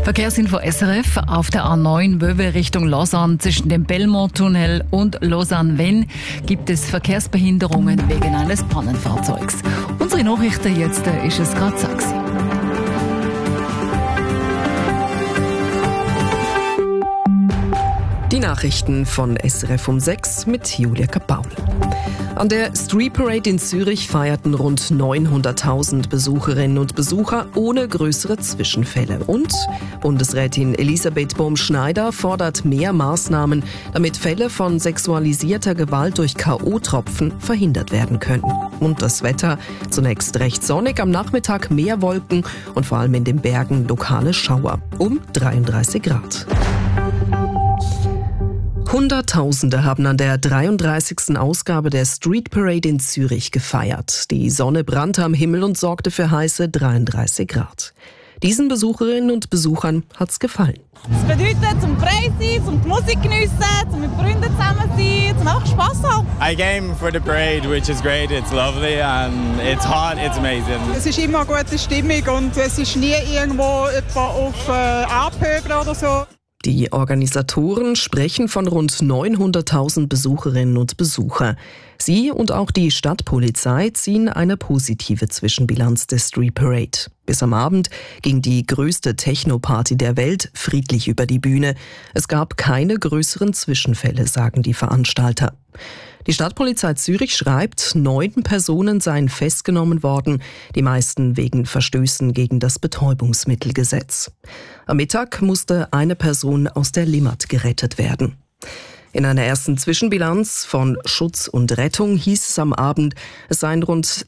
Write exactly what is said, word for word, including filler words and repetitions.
Verkehrsinfo S R F auf der A neun Wöwe Richtung Lausanne zwischen dem Belmont-Tunnel und Lausanne-Vennes gibt es Verkehrsbehinderungen wegen eines Pannenfahrzeugs. Unsere Nachrichten jetzt äh, ist es gerade so gewesen. Die Nachrichten von S R F um sechs mit Julia Kapaul. An der Street Parade in Zürich feierten rund neunhunderttausend Besucherinnen und Besucher ohne größere Zwischenfälle. Und Bundesrätin Elisabeth Bohm-Schneider fordert mehr Maßnahmen, damit Fälle von sexualisierter Gewalt durch K O-Tropfen verhindert werden können. Und das Wetter: zunächst recht sonnig, am Nachmittag mehr Wolken und vor allem in den Bergen lokale Schauer um dreiunddreißig Grad. Hunderttausende haben an der dreiunddreißigsten Ausgabe der Street Parade in Zürich gefeiert. Die Sonne brannte am Himmel und sorgte für heiße dreiunddreißig Grad. Diesen Besucherinnen und Besuchern hat's gefallen. Es bedeutet, zum frei sein, zum die Musik geniessen, zum mit Freunden zusammen sein, zum einfach Spass haben. I came for the parade, which is great. It's lovely and it's hot. It's amazing. Es ist immer eine gute Stimmung und es ist nie irgendwo etwa auf äh, Abhöben oder so. Die Organisatoren sprechen von rund neunhunderttausend Besucherinnen und Besucher. Sie und auch die Stadtpolizei ziehen eine positive Zwischenbilanz der Street Parade. Bis am Abend ging die größte Techno-Party der Welt friedlich über die Bühne. Es gab keine größeren Zwischenfälle, sagen die Veranstalter. Die Stadtpolizei Zürich schreibt, neun Personen seien festgenommen worden, die meisten wegen Verstößen gegen das Betäubungsmittelgesetz. Am Mittag musste eine Person aus der Limmat gerettet werden. In einer ersten Zwischenbilanz von Schutz und Rettung hieß es am Abend, es seien rund